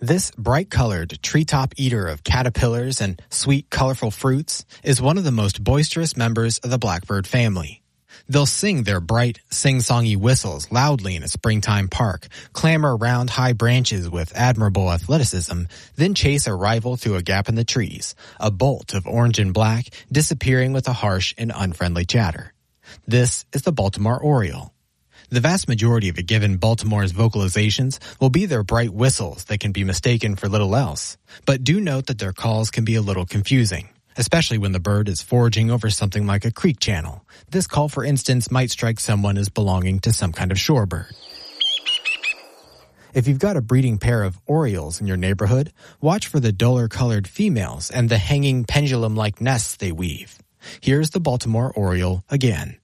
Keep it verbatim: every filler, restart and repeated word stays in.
This bright-colored treetop eater of caterpillars and sweet, colorful fruits is one of the most boisterous members of the blackbird family. They'll sing their bright, sing-songy whistles loudly in a springtime park, clamber around high branches with admirable athleticism, then chase a rival through a gap in the trees, a bolt of orange and black disappearing with a harsh and unfriendly chatter. This is the Baltimore Oriole. The vast majority of a given Baltimore's vocalizations will be their bright whistles that can be mistaken for little else. But do note that their calls can be a little confusing, especially when the bird is foraging over something like a creek channel. This call, for instance, might strike someone as belonging to some kind of shorebird. If you've got a breeding pair of orioles in your neighborhood, watch for the duller-colored females and the hanging pendulum-like nests they weave. Here's the Baltimore Oriole again.